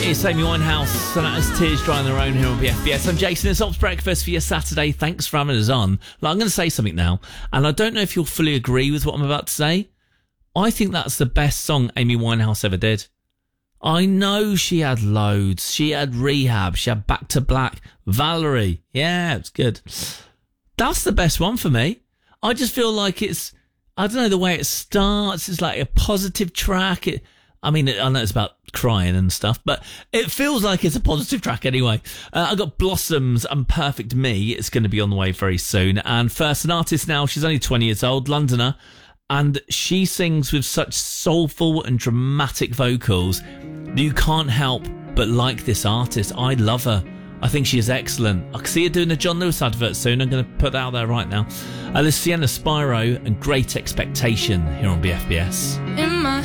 It's Amy Winehouse, and that is Tears Dry on Their Own here on BFBS. I'm Jason. It's Ops Breakfast for your Saturday. Thanks for having us on. I'm going to say something now, and I don't know if you'll fully agree with what I'm about to say. I think that's the best song Amy Winehouse ever did. I know she had loads. She had Rehab. She had Back to Black. Valerie. Yeah, it's good. That's the best one for me. I just feel like it's, I don't know, the way it starts. It's like a positive track. I know it's about crying and stuff, but it feels like it's a positive track anyway. I got Blossoms and Perfect Me. It's going to be on the way very soon. And first, an artist now. She's only 20 years old, Londoner, and she sings with such soulful and dramatic vocals that you can't help but like this artist. I love her. I think she is excellent. I can see her doing a John Lewis advert soon. I'm going to put that out there right now. This is Sienna Spyro and Great Expectation here on BFBS. In my